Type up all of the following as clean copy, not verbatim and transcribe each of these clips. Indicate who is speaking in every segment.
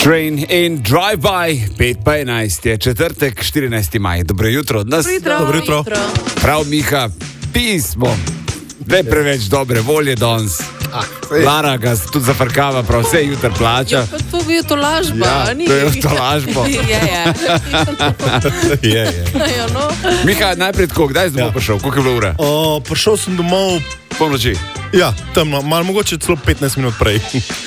Speaker 1: Train in Drive-by, 5:11 je četrtek, 14. maj. Dobro jutro od nas.
Speaker 2: Dobro jutro.
Speaker 1: Prav, Miha, pismo. Ne preveč dobre volje danes. Lara ga tudi zafrkava, prav vse jutro plača.
Speaker 2: Ja, pa to je to lažba.
Speaker 1: Ja, to je to lažba.
Speaker 2: Je.
Speaker 1: Miha, najprej tako, kdaj si domov prišel? Koliko je bilo ura?
Speaker 3: Prišel sem domov,
Speaker 1: Polnoči.
Speaker 3: ja, temno, malo mogoče celo 15 minut prej.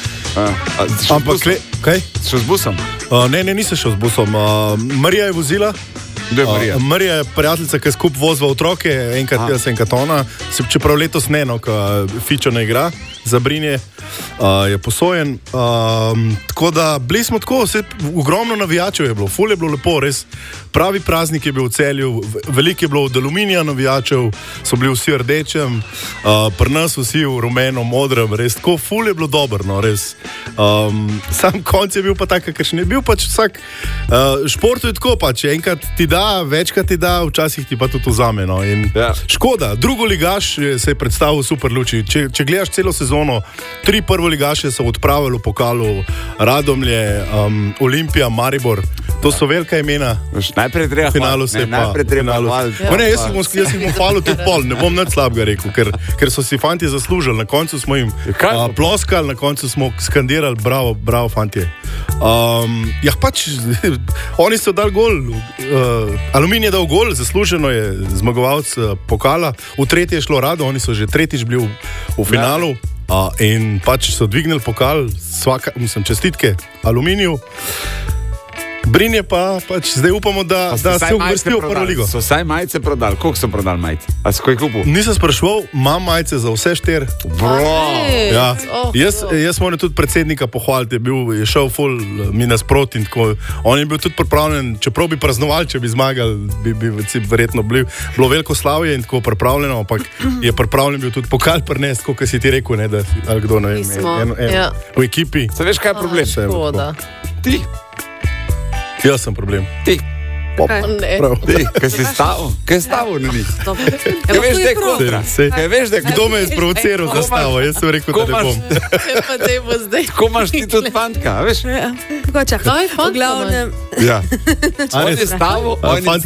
Speaker 3: Ampak, kaj?
Speaker 1: Šel z busom?
Speaker 3: Ne, nisem šel z busom. Marija je vozila.
Speaker 1: Kdo je Marija?
Speaker 3: Marija je prijateljica, ki skupaj voziva otroke, enkrat jaz, enkrat ona. Čeprav letos ne, no, Fičo ne igra za Brinje, je posojen. Tako da bili smo tako, ogromno navijačev je bilo, ful je bilo lepo, res pravi praznik je bil v Celju, veliko je bilo od Aluminija navijačev, so bili vsi v rdečem, pri nas vsi v rumeno, modrem, res tako, ful je bilo dobro, no, res. Sam konc je bil pa tak, kakšen je bil pač vsak. Športu je tako pač, enkrat ti da, večkrat ti da, včasih ti pa tudi vzame, no, in škoda, drugoligaš se je predstavil super luči, če gledaš celo sezono, 3 prvoligaše so odpravili v pokalu, Radomlje, Olimpija, Maribor, to so velika imena.
Speaker 1: Najprej treba hvaliti.
Speaker 3: Jaz jih bom hvalil tudi pol, ne bom nič slabega rekel, ker so si fanti zaslužili, na koncu smo jim ploskali, na koncu smo skandirali, bravo fantje. Ja pač, oni so dali gol, Aluminij je dal gol, zasluženo je zmagovalec pokala, v tretje je šlo rado, oni so že tretjič bili v finalu. In pač so dvignili pokal, čestitke Aluminiju. Brinje pa pač zdaj upamo, da se uvrstijo v prvo ligo.
Speaker 1: So vsaj majice prodali. Koliko so prodali majice? A si kaj kupil?
Speaker 3: Nisem spraševal, imam majice za vse 4. Ja. Jaz moram tudi predsednika pohvaliti, je šel ful mi nasproti in tako. On je bil tudi pripravljen, čeprav bi praznovali, če bi zmagali, bi verjetno bilo veliko slavje in tako pripravljeno, ampak je pripravljen bil tudi pokal prinesti, kot si ti rekel, ne, da ali kdo, ne vem, v ekipi.
Speaker 1: Se veš, kaj je problem? Ti.
Speaker 3: Jaz sem problem.
Speaker 1: Ti.
Speaker 3: Kaj
Speaker 1: si stavil? Kaj je stavil na njih? Kaj veš, da je kontra?
Speaker 3: Kdo me je sprovociral za stavo? Jaz sem rekel, da ne bom.
Speaker 1: Tako imaš ti tudi fantka, veš?
Speaker 2: Tako čakaj, v glavnem.
Speaker 1: Ja. On je stavil,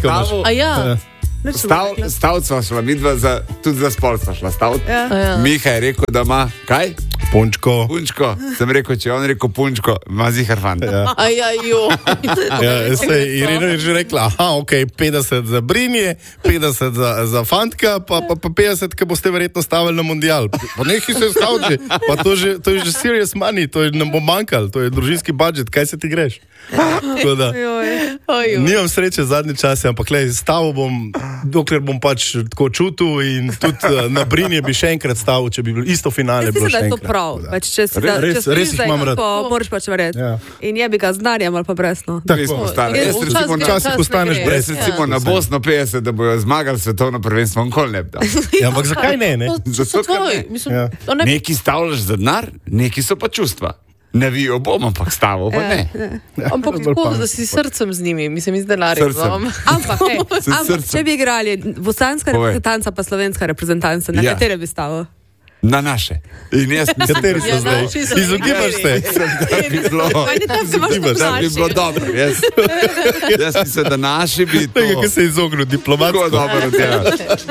Speaker 1: stavil sva šla, midva tudi za spol sva šla stavil. Miha je rekel, da ima, kaj?
Speaker 3: Punčko.
Speaker 1: Sem rekel, če on rekel punčko, ima zihar fant.
Speaker 3: Irina je že rekla, ok, 50 za Brinje, 50 za fantka, pa 50, ki boste verjetno stavili na mundial. Pa nekaj se staviti, pa to je že serious money, to je nam bo manjkalo, to je družinski budžet, kaj se ti greš? Nimam sreče zadnje čase, ampak stavil bom, dokler bom pač tako čutil in tudi na Brinje bi še enkrat stavil, če bi bilo isto finale bilo še enkrat.
Speaker 2: Res
Speaker 3: jih imam rad.
Speaker 2: Moraš pač verjeti. In je bi ga z denarjem ali pa brez.
Speaker 3: Včasih postaneš brez.
Speaker 1: Recimo na Bosno 50, da bojo zmagali svetovno prvenstvo, nikoli ne bi dal.
Speaker 3: Ampak zakaj ne?
Speaker 1: Neki stavljaš za denar, neki so pa čustva. Ne vijo bom, ampak stavil pa ne.
Speaker 2: Ampak tako, da si srcem z njimi, mislim, z denarjem. Ampak, če bi igrali bosanska reprezentanca pa slovenska reprezentanca, na katere bi stavil?
Speaker 1: Na naše. In jaz mislim,
Speaker 3: kateri so zdaj? Izogibaš se.
Speaker 1: Da bi bilo dobro. Jaz mislim, da naši bi to...
Speaker 3: Tega, ki se je izognil diplomatsko.
Speaker 1: Tako dobro,